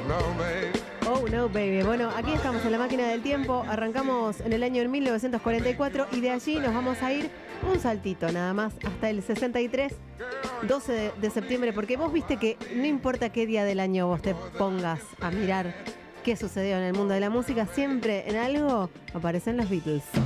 Oh no baby. Bueno, aquí estamos en la máquina del tiempo. Arrancamos en el año 1944 y de allí nos vamos a ir un saltito nada más hasta el 63, 12 de septiembre, porque vos viste que no importa qué día del año vos te pongas a mirar qué sucedió en el mundo de la música, siempre en algo aparecen los Beatles.